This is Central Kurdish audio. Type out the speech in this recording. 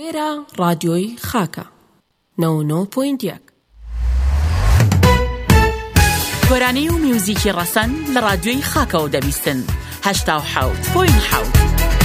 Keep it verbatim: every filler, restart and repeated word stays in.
ئێرە ڕادیۆی خاکە نەوە و نۆ پۆینت یەک. گۆرانەی و میوزیکی ڕەسەن لە ڕادیۆی خاکەوە دەبیستن هەشتا و حەوت پۆینت حەوت.